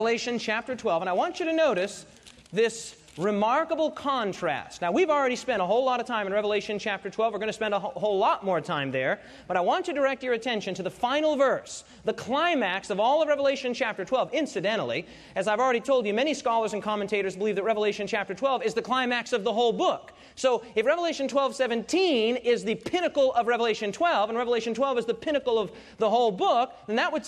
Revelation chapter 12, and I want you to notice this remarkable contrast. Now, we've already spent a whole lot of time in Revelation chapter 12. We're going to spend a whole lot more time there, but I want you to direct your attention to the final verse, the climax of all of Revelation chapter 12. Incidentally, as I've already told you, many scholars and commentators believe that Revelation chapter 12 is the climax of the whole book. So, if Revelation 12:17 is the pinnacle of Revelation 12, and Revelation 12 is the pinnacle of the whole book, then that would